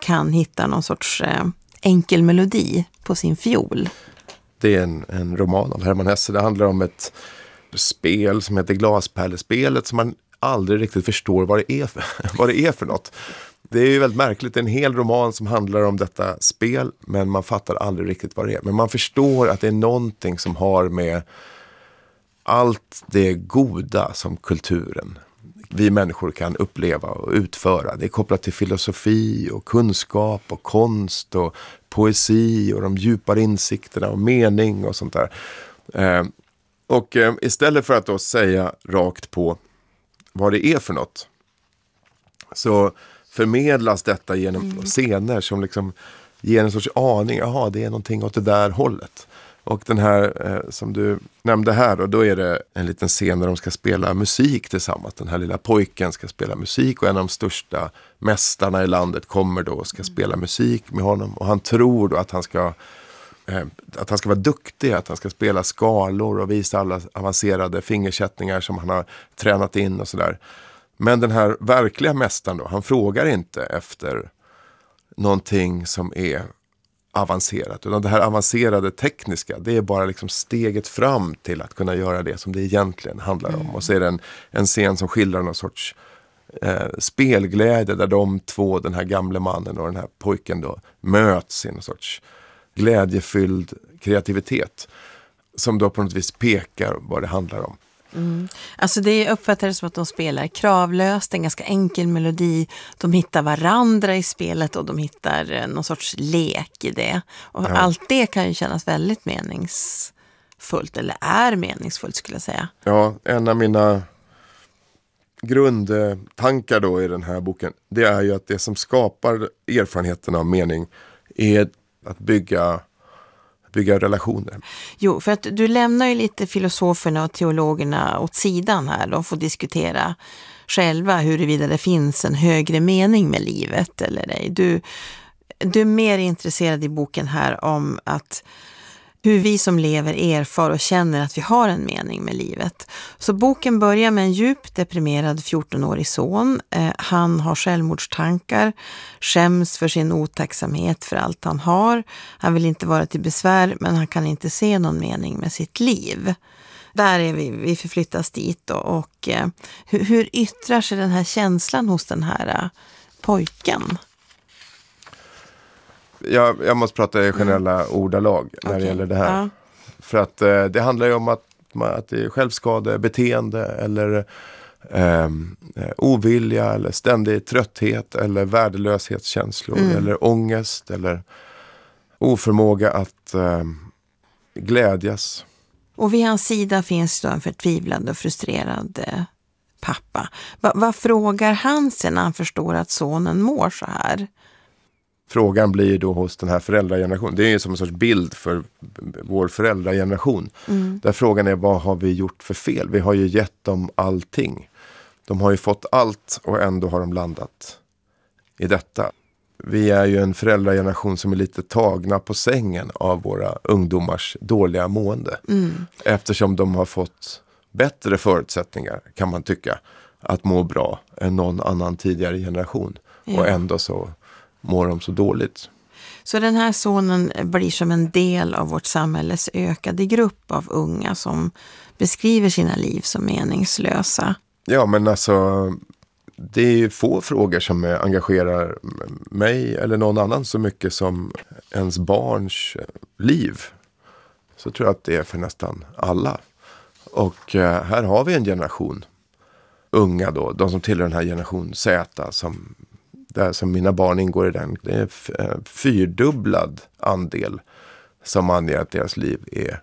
kan hitta någon sorts enkel melodi på sin fiol. Det är en roman av Hermann Hesse. Det handlar om ett spel som heter Glaspärlespelet som man aldrig riktigt förstår vad det är för något. Det är ju väldigt märkligt. Det är en hel roman som handlar om detta spel, men man fattar aldrig riktigt vad det är. Men man förstår att det är någonting som har med allt det goda som kulturen vi människor kan uppleva och utföra. Det är kopplat till filosofi och kunskap och konst och poesi och de djupare insikterna och mening och sånt där. Och istället för att då säga rakt på vad det är för något, så förmedlas detta genom scener som liksom ger en sorts aning. Jaha, det är någonting åt det där hållet. Och den här som du nämnde här, och då är det en liten scen där de ska spela musik tillsammans. Den här lilla pojken ska spela musik och en av de största mästarna i landet kommer då och ska spela musik med honom. Och han tror då att han ska vara duktig, att han ska spela skalor och visa alla avancerade fingersättningar som han har tränat in och sådär. Men den här verkliga mästaren då, han frågar inte efter någonting som är avancerat. Utan det här avancerade tekniska, det är bara liksom steget fram till att kunna göra det som det egentligen handlar om. Och så är det en scen som skildrar någon sorts spelglädje där de två, den här gamle mannen och den här pojken då, möts i en sorts glädjefylld kreativitet som då på något vis pekar vad det handlar om. Alltså det uppfattades som att de spelar kravlöst, en ganska enkel melodi. De hittar varandra i spelet och de hittar någon sorts lek i det. Och allt det kan ju kännas väldigt meningsfullt, eller är meningsfullt skulle jag säga. Ja, en av mina grundtankar då i den här boken, det är ju att det som skapar erfarenheten av mening är att bygga relationer. Jo, för att du lämnar ju lite filosoferna och teologerna åt sidan här. De får diskutera själva huruvida det finns en högre mening med livet eller ej. Du är mer intresserad i boken här om att hur vi som lever erfar och känner att vi har en mening med livet. Så boken börjar med en djupt deprimerad 14-årig son. Han har självmordstankar, skäms för sin otacksamhet för allt han har. Han vill inte vara till besvär, men han kan inte se någon mening med sitt liv. Där är vi förflyttas dit och hur yttrar sig den här känslan hos den här pojken? Jag måste prata i generella ordalag när det gäller det här. Ja. För att det handlar ju om att det är självskadebeteende eller ovilja eller ständig trötthet eller värdelöshetskänslor eller ångest eller oförmåga att glädjas. Och vid hans sida finns då en förtvivlad och frustrerad pappa. Vad frågar han sen när han förstår att sonen mår så här? Frågan blir då hos den här föräldragenerationen. Det är ju som en sorts bild för vår föräldrageneration. Där frågan är, vad har vi gjort för fel? Vi har ju gett dem allting. De har ju fått allt och ändå har de landat i detta. Vi är ju en föräldrageneration som är lite tagna på sängen av våra ungdomars dåliga mående. Eftersom de har fått bättre förutsättningar, kan man tycka, att må bra än någon annan tidigare generation. Ja. Och ändå så mår de så dåligt. Så den här sonen blir som en del av vårt samhälles ökade grupp av unga som beskriver sina liv som meningslösa. Ja, men alltså det är ju få frågor som engagerar mig eller någon annan så mycket som ens barns liv. Så tror jag att det är för nästan alla. Och här har vi en generation unga då, de som tillhör den här generation Z som mina barn ingår i den. Det är en fyrdubblad andel som anger att deras liv är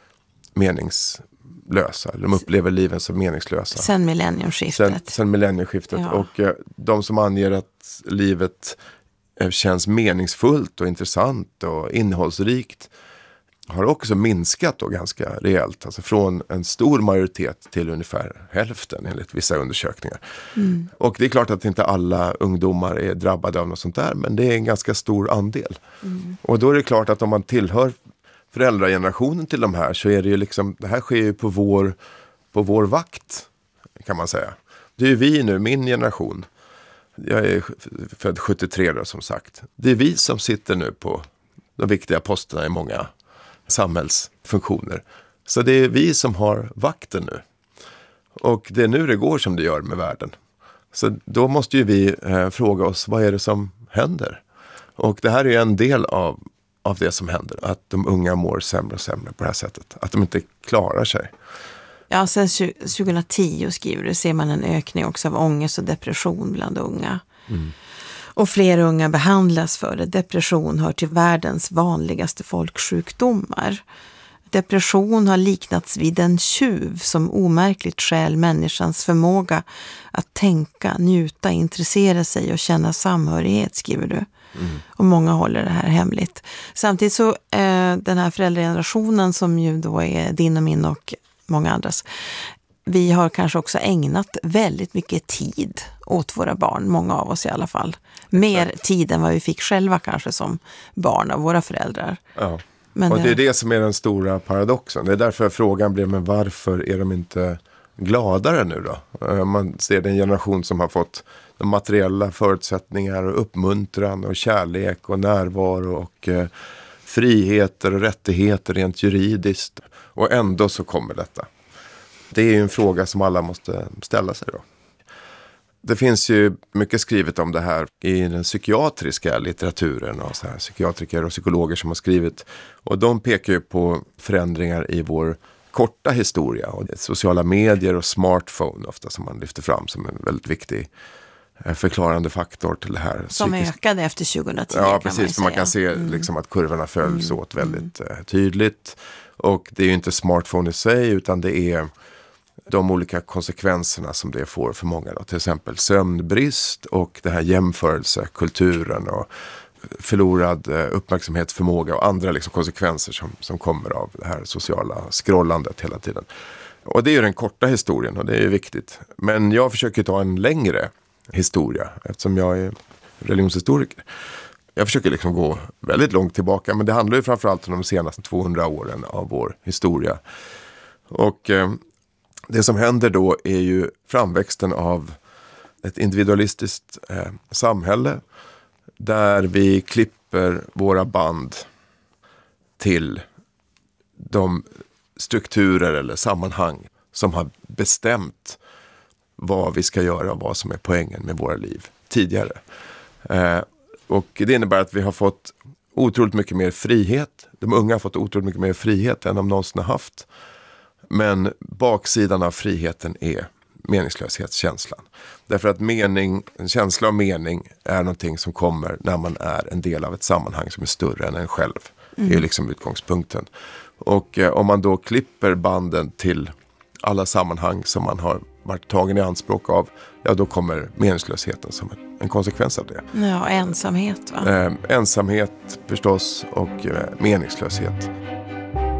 meningslösa. De upplever liven som meningslösa. Sen millenniumskiftet. Sen millenniumskiftet. Ja. Och de som anger att livet känns meningsfullt och intressant och innehållsrikt har också minskat då ganska rejält. Alltså från en stor majoritet till ungefär hälften enligt vissa undersökningar. Och det är klart att inte alla ungdomar är drabbade av något sånt där, men det är en ganska stor andel. Och då är det klart att om man tillhör föräldragenerationen till de här så är det ju liksom, det här sker ju på vår vakt, kan man säga. Det är ju vi nu, min generation, Jag är född 73 då, som sagt. Det är vi som sitter nu på de viktiga posterna i många samhällsfunktioner. Så det är vi som har vakten nu. Och det är nu det går som det gör med världen. Så då måste ju vi fråga oss, vad är det som händer? Och det här är en del av det som händer. Att de unga mår sämre och sämre på det här sättet. Att de inte klarar sig. Ja, sen 2010 skriver du, ser man en ökning också av ångest och depression bland unga. Mm. Och fler unga behandlas för det. Depression hör till världens vanligaste folksjukdomar. Depression har liknats vid en tjuv som omärkligt stjäl människans förmåga att tänka, njuta, intressera sig och känna samhörighet, skriver du. Mm. Och många håller det här hemligt. Samtidigt så den här föräldragenerationen som ju då är din och min och många andras, vi har kanske också ägnat väldigt mycket tid åt våra barn, många av oss i alla fall. Mer tid än vad vi fick själva kanske som barn av våra föräldrar. Ja. Men och det är det som är den stora paradoxen. Det är därför frågan blev, men varför är de inte gladare nu då? Man ser den generation som har fått de materiella förutsättningar och uppmuntran och kärlek och närvaro och friheter och rättigheter rent juridiskt. Och ändå så kommer detta. Det är ju en fråga som alla måste ställa sig då. Det finns ju mycket skrivet om det här i den psykiatriska litteraturen och så här, psykiatriker och psykologer som har skrivit. Och de pekar ju på förändringar i vår korta historia. Och sociala medier och smartphone ofta som man lyfter fram som en väldigt viktig förklarande faktor till det här. Som ökade efter 2010. Ja, precis. För man kan se liksom att kurvorna följs åt väldigt tydligt. Och det är ju inte smartphone i sig utan det är de olika konsekvenserna som det får för många då. Till exempel sömnbrist och det här jämförelsekulturen och förlorad uppmärksamhetsförmåga och andra liksom konsekvenser som kommer av det här sociala scrollandet hela tiden. Och det är ju den korta historien och det är ju viktigt. Men jag försöker ta en längre historia eftersom jag är religionshistoriker. Jag försöker liksom gå väldigt långt tillbaka, men det handlar ju framförallt om de senaste 200 åren av vår historia. Och det som händer då är ju framväxten av ett individualistiskt samhälle där vi klipper våra band till de strukturer eller sammanhang som har bestämt vad vi ska göra och vad som är poängen med våra liv tidigare. Och det innebär att vi har fått otroligt mycket mer frihet. De unga har fått otroligt mycket mer frihet än de någonsin har haft. Men baksidan av friheten är meningslöshetskänslan. Därför att en känsla av mening är någonting som kommer när man är en del av ett sammanhang som är större än en själv. Det är liksom utgångspunkten. Och om man då klipper banden till alla sammanhang som man har varit tagen i anspråk av, ja då kommer meningslösheten som en konsekvens av det. Ja, ensamhet va? Ensamhet förstås och meningslöshet.